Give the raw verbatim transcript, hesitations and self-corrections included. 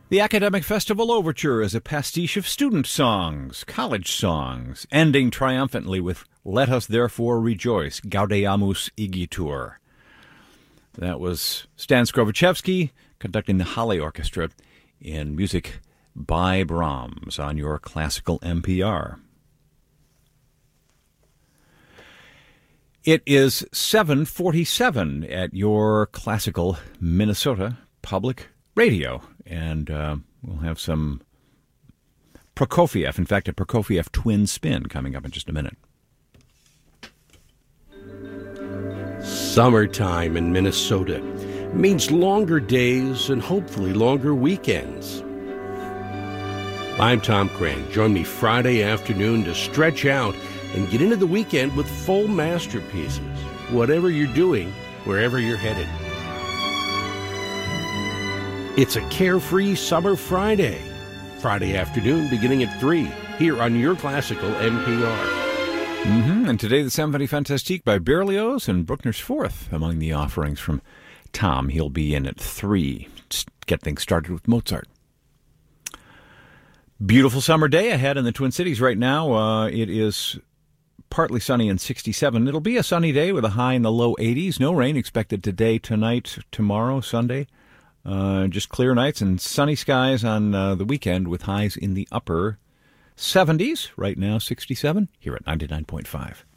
The Academic Festival Overture is a pastiche of student songs, college songs, ending triumphantly with Let Us Therefore Rejoice, Gaudeamus Igitur. That was Stan Skrovichevsky conducting the Halle Orchestra in music by Brahms on your classical N P R. It is seven forty-seven at your classical Minnesota Public Radio, and uh, we'll have some Prokofiev, in fact, a Prokofiev twin spin coming up in just a minute. Summertime in Minnesota means longer days and hopefully longer weekends. I'm Tom Crane. Join me Friday afternoon to stretch out and get into the weekend with full masterpieces, whatever you're doing, wherever you're headed. It's a carefree summer Friday. Friday afternoon beginning at three, here on your classical N P R. Mm-hmm. And today, the Symphonie Fantastique by Berlioz and Bruckner's Fourth among the offerings from Tom. He'll be in at three. Just get things started with Mozart. Beautiful summer day ahead in the Twin Cities right now. Uh, it is partly sunny and sixty-seven. It'll be a sunny day with a high in the low eighties. No rain expected today, tonight, tomorrow, Sunday. Uh, just clear nights and sunny skies on uh, the weekend with highs in the upper seventies. Right now, sixty-seven here at ninety-nine point five.